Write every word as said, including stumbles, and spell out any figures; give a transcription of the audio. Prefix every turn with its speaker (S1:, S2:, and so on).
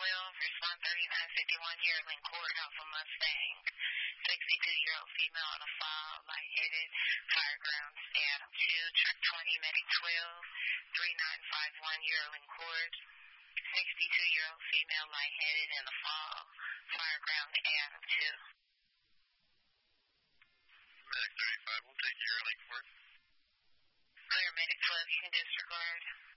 S1: twelve, respond thirty-nine fifty-one, Yearling Court, Alpha Mustang. sixty-two-year-old female on a file, lightheaded, Firegrounds, Adam two, truck twenty, medic twelve, thirty-nine fifty-one, Yearling Court. sixty-two-year-old female, lightheaded, in the fall, Fireground, Adam two.
S2: Medic thirty-five, we'll take Yearling Court.
S1: Clear, medic twelve, you can disregard.